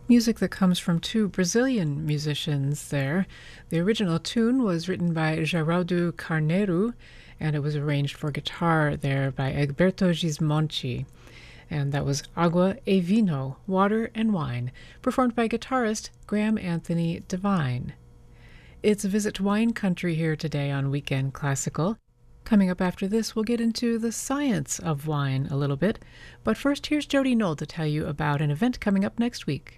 Music that comes from two Brazilian musicians there. The original tune was written by Geraldo Carneiro, and it was arranged for guitar there by Egberto Gismonti. And that was Agua e Vino, Water and Wine, performed by guitarist Graham Anthony Devine. It's Visit Wine Country here today on Weekend Classical. Coming up after this, we'll get into the science of wine a little bit. But first, here's Jody Knoll to tell you about an event coming up next week.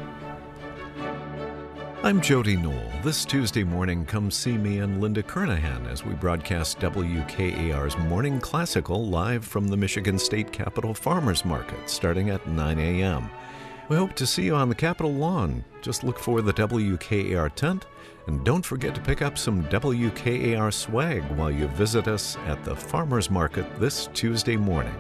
I'm Jody Knoll. This Tuesday morning, come see me and Linda Kernahan as we broadcast WKAR's Morning Classical live from the Michigan State Capitol Farmers Market starting at 9 a.m. We hope to see you on the Capitol lawn. Just look for the WKAR tent, and don't forget to pick up some WKAR swag while you visit us at the Farmers Market this Tuesday morning.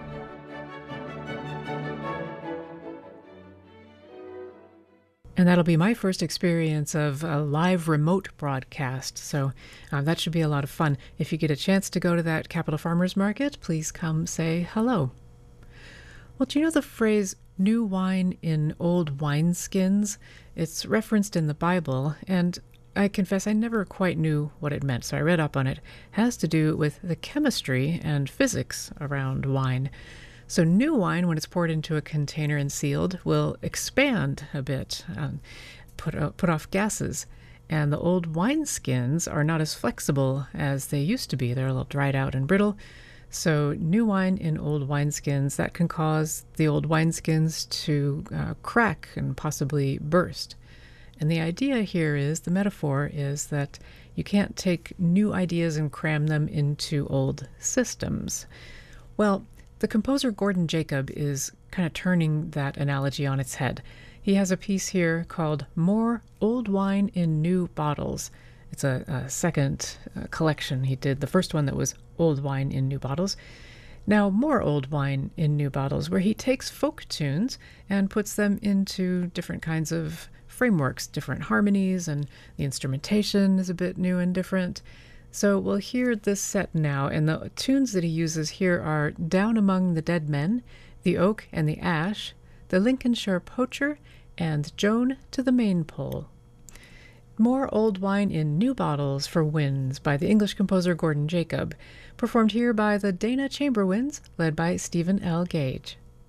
And that'll be my first experience of a live remote broadcast, so that should be a lot of fun. If you get a chance to go to that Capitol Farmers Market, please come say hello. Well, do you know the phrase, new wine in old wineskins? It's referenced in the Bible, and I confess I never quite knew what it meant, so I read up on it. It has to do with the chemistry and physics around wine. So new wine, when it's poured into a container and sealed, will expand a bit, put off gases. And the old wineskins are not as flexible as they used to be. They're a little dried out and brittle. So new wine in old wineskins, that can cause the old wineskins to crack and possibly burst. And the idea here is, the metaphor is that you can't take new ideas and cram them into old systems. Well, the composer Gordon Jacob is kind of turning that analogy on its head. He has a piece here called More Old Wine in New Bottles. It's a second collection he did. The first one that was Old Wine in New Bottles. Now, More Old Wine in New Bottles, where he takes folk tunes and puts them into different kinds of frameworks, different harmonies, and the instrumentation is a bit new and different. So we'll hear this set now, and the tunes that he uses here are Down Among the Dead Men, The Oak and the Ash, The Lincolnshire Poacher, and Joan to the Maypole. More Old Wine in New Bottles for Winds by the English composer Gordon Jacob, performed here by the Dana Chamber Winds, led by Stephen L. Gage.